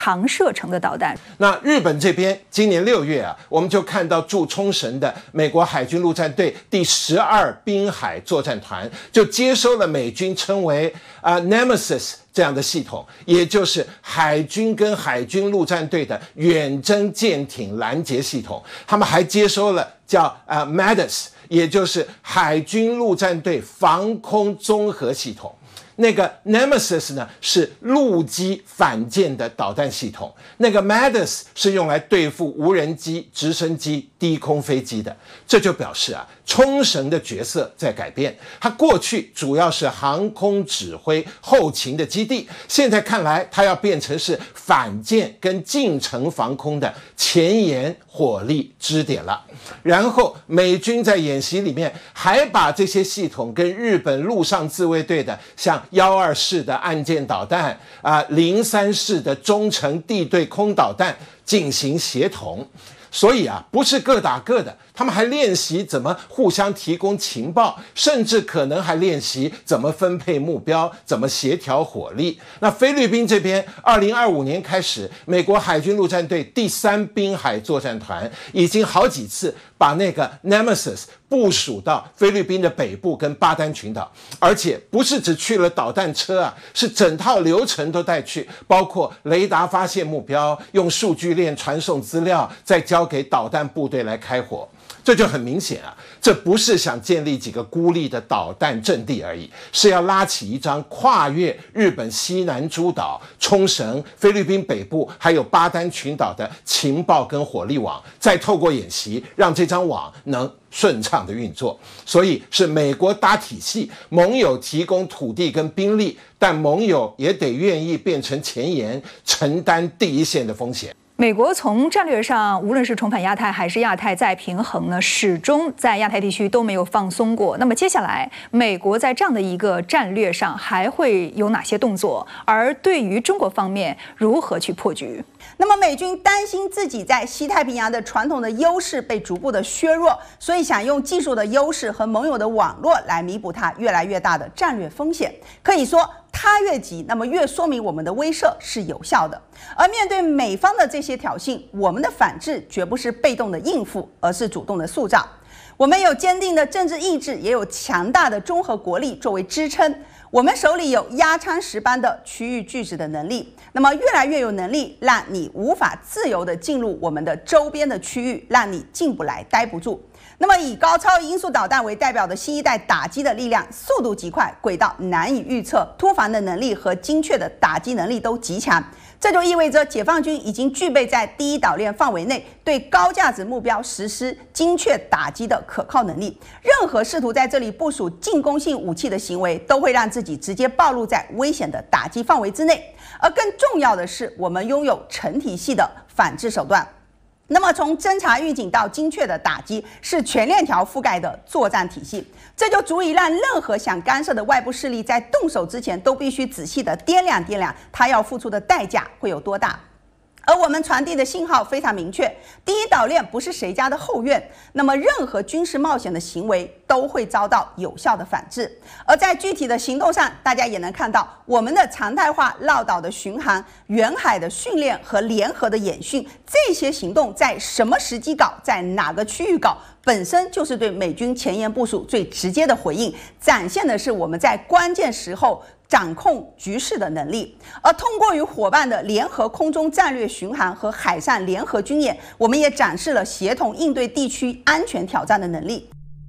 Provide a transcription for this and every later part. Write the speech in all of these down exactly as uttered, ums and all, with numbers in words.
长射程的导弹。 那日本这边今年六月啊，我们就看到驻冲绳的美国海军陆战队第十二滨海作战团就接收了美军称为啊、呃、Nemesis 这样的系统，也就是海军跟海军陆战队的远征舰艇拦截系统。他们还接收了叫啊、呃、M A D I S， 也就是海军陆战队防空综合系统。那个 Nemesis 呢是陆基反舰的导弹系统，那个 M A D I S 是用来对付无人机、直升机、低空飞机的。这就表示啊，冲绳的角色在改变。它过去主要是航空指挥、后勤的基地，现在看来它要变成是反舰跟近程防空的前沿火力支点了。然后美军在演习里面还把这些系统跟日本陆上自卫队的像幺二式的岸舰导弹啊、零三式的中程地对空导弹进行协同。所以啊，不是各打各的，他们还练习怎么互相提供情报，甚至可能还练习怎么分配目标，怎么协调火力。那菲律宾这边，二零二五年开始，美国海军陆战队第三滨海作战团已经好几次把那个 Nemesis 部署到菲律宾的北部跟巴丹群岛，而且不是只去了导弹车啊，是整套流程都带去，包括雷达发现目标，用数据链传送资料，再交给导弹部队来开火。这就很明显啊，这不是想建立几个孤立的导弹阵地而已，是要拉起一张跨越日本西南诸岛、冲绳、菲律宾北部还有巴丹群岛的情报跟火力网，再透过演习让这张网能顺畅的运作。所以是美国搭体系，盟友提供土地跟兵力，但盟友也得愿意变成前沿，承担第一线的风险。 美国从战略上，无论是重返亚太还是亚太再平衡呢，始终在亚太地区都没有放松过。那么接下来，美国在这样的一个战略上还会有哪些动作？而对于中国方面，如何去破局？ 那么美军担心自己在西太平洋的传统的优势被逐步的削弱，所以想用技术的优势和盟友的网络来弥补它越来越大的战略风险。可以说，它越急，那么越说明我们的威慑是有效的。而面对美方的这些挑衅，我们的反制绝不是被动的应付，而是主动的塑造。我们有坚定的政治意志，也有强大的综合国力作为支撑。我们手里有压舱石般的区域拒止的能力，那么越来越有能力让你无法自由地进入我们的周边的区域，让你进不来、待不住。那么以高超音速导弹为代表的新一代打击的力量，速度极快，轨道难以预测，突防的能力和精确的打击能力都极强。这就意味着解放军已经具备在第一岛链范围内对高价值目标实施精确打击的可靠能力。任何试图在这里部署进攻性武器的行为，都会让自己直接暴露在危险的打击范围之内。而更重要的是，我们拥有成体系的反制手段。那么从侦察预警到精确的打击，是全链条覆盖的作战体系，这就足以让任何想干涉的外部势力在动手之前都必须仔细的掂量掂量，他要付出的代价会有多大。而我们传递的信号非常明确，第一岛链不是谁家的后院，那么任何军事冒险的行为都会遭到有效的反制。而在具体的行动上，大家也能看到我们的常态化绕岛的巡航、远海的训练和联合的演训，这些行动在什么时机搞，在哪个区域搞，本身就是对美军前沿部署最直接的回应，展现的是我们在关键时候掌控局势的能力。而通过与伙伴的联合空中战略巡航和海上联合军演，我们也展示了协同应对地区安全挑战的能力。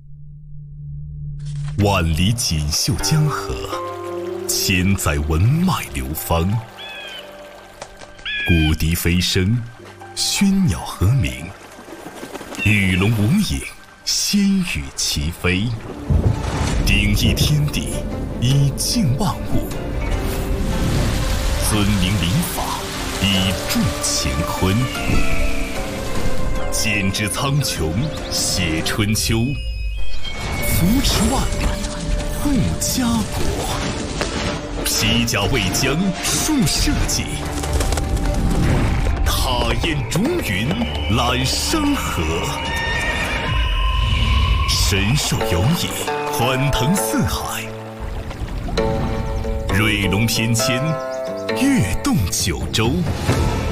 万里锦绣江河，千载文脉流芳。古笛飞声，喧鸟和鸣，鱼龙无影，仙羽齐飞。鼎益天地，以静万物；尊明礼法，以助乾坤。剪纸苍穹，写春秋；扶持万里，护家国。披甲为将，树社稷；踏雁逐云，揽山河。神兽游弋，欢腾四海；瑞龙翩跹， 跃动九州。